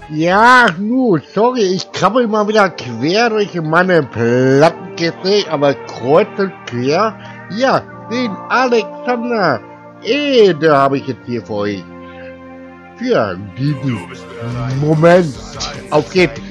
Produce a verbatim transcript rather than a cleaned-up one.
Ja, nu, sorry, ich krabbel mal wieder quer durch meine Plattenkiste, aber kreuz und quer. Ja, den Alexander Ede habe ich jetzt hier für euch. Für diesen Moment. Auf geht's.